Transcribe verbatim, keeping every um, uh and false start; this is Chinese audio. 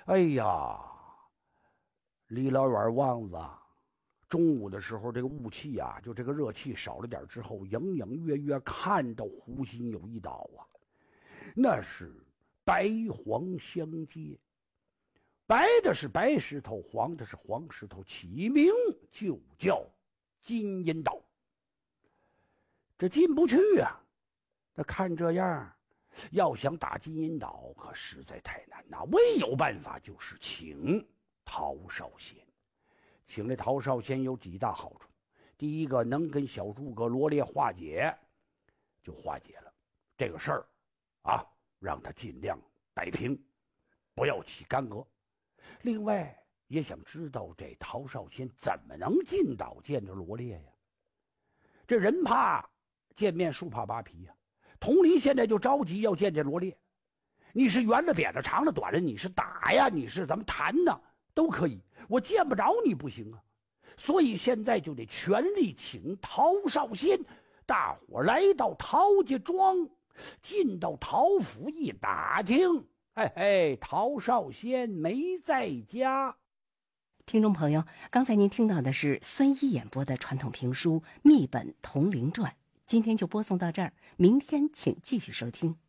哎呀，离老远望子，中午的时候，这个雾气啊，就这个热气少了点之后，隐隐约约看到湖心有一岛啊，那是白黄相接，白的是白石头，黄的是黄石头，起名就叫金银岛。这进不去啊，那看这样，要想打金银岛可实在太难呐，唯有办法就是请陶绍贤。请这陶绍贤有几大好处，第一个能跟小诸葛罗列化解，就化解了这个事儿啊，让他尽量摆平，不要起干戈。另外也想知道这陶绍贤怎么能进岛见着罗列呀？这人怕见面树怕扒皮呀，佟黎现在就着急要见这罗列。你是圆了扁了长了短了，你是打呀，你是咱们谈呢，都可以，我见不着你不行啊。所以现在就得全力请陶绍贤。大伙来到陶家庄，进到陶府一打听，嘿嘿，陶绍贤没在家。 听众朋友，刚才您听到的是孙一演播的传统评书《密本铜陵传》，今天就播送到这儿，明天请继续收听。